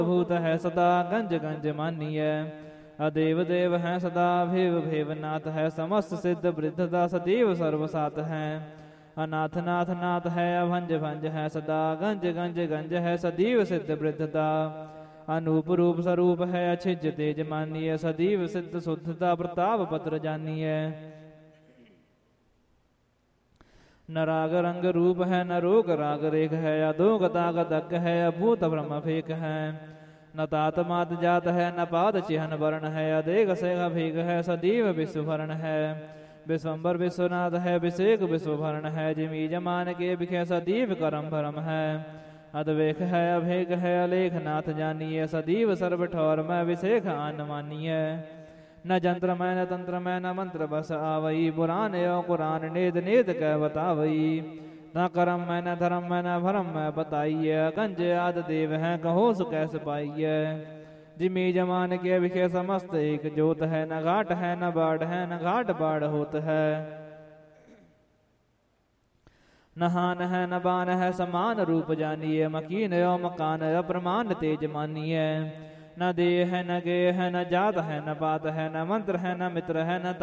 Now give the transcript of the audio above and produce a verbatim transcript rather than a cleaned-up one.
भूत है सदा गंज गंज मानिय। अदेव देव है सदा भेव भेवनाथ है, समस्त सिद्ध वृद्धता सदैव सर्वसात है। अनाथ नाथ नाथ है अभंज भंज है, सदा गंज गंज गंज है सदैव सिद्ध वृद्धता। अनूप रूप स्वरूप है अछिज तेज मानिय, सदैव सिद्ध शुद्धता प्रताप पत्र जानिय। न राग रंग रूप है न रोग राग रेख है, अधोग तागतक है अभूत ब्रह्म फेक है। न तात मात जात है न पाद चिहन वर्ण है, अदेग सेघ भेग है सदैव विश्वभरण है। विश्वम्बर विश्वनाथ है विषेक विश्वभरण है, जिमी जमान के बिखे सदैव करम भरम है। अद्वेख है अभेग है अलेख नाथ जानिए, सदैव सर्व ठौर में विषेख आन मानिय। न जंत्र मैं न तंत्र मैं न मंत्र बस आवई, पुराण यो कुरान नेद नेद कह बतावई। न करम मैं न धर्म मैं न भरम मैं बताइए, गंज आद देव हैं कहो सु कैस पाइय। जिमी जमान के विखे समस्त एक जोत है, न घाट है न बाढ़ है न घाट बाढ़ होत है। न हान है न बान है समान रूप जानिए, मकीन यो मकान अप्रमाण तेज मानिए। न देह है न गे है न जात है न पात है, न मंत्र है न मित्र है न